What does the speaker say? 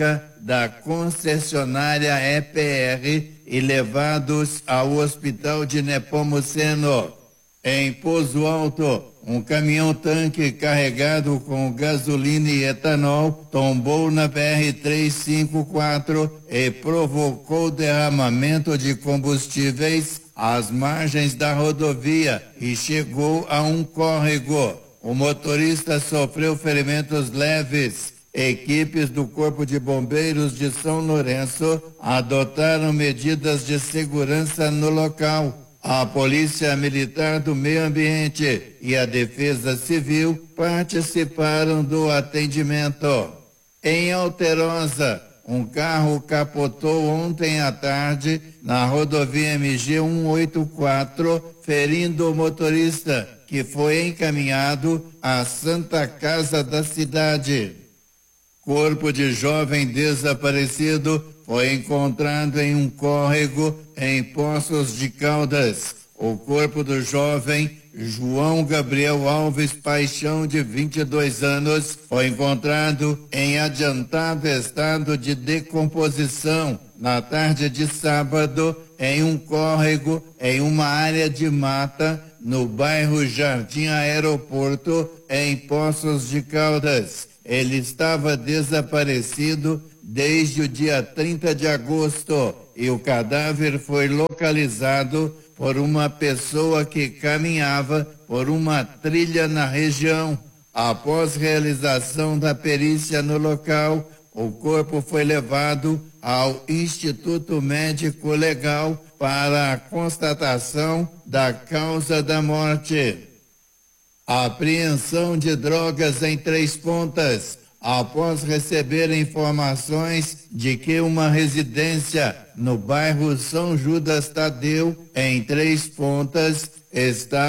da concessionária EPR e levados ao hospital de Nepomuceno. Em Pouso Alto, um caminhão-tanque carregado com gasolina e etanol tombou na BR-354 e provocou derramamento de combustíveis às margens da rodovia e chegou a um córrego. O motorista sofreu ferimentos leves. Equipes do Corpo de Bombeiros de São Lourenço adotaram medidas de segurança no local. A Polícia Militar do Meio Ambiente e a Defesa Civil participaram do atendimento. Em Alterosa, um carro capotou ontem à tarde na rodovia MG 184, ferindo o motorista, que foi encaminhado à Santa Casa da cidade. Corpo de jovem desaparecido foi encontrado em um córrego em Poços de Caldas. O corpo do jovem João Gabriel Alves Paixão, de 22 anos, foi encontrado em adiantado estado de decomposição na tarde de sábado em um córrego em uma área de mata no bairro Jardim Aeroporto, em Poços de Caldas. Ele estava desaparecido desde o dia 30 de agosto e o cadáver foi localizado por uma pessoa que caminhava por uma trilha na região. Após realização da perícia no local, o corpo foi levado ao Instituto Médico Legal para a constatação da causa da morte. A apreensão de drogas em Três Pontas, após receber informações de que uma residência no bairro São Judas Tadeu, em Três Pontas, está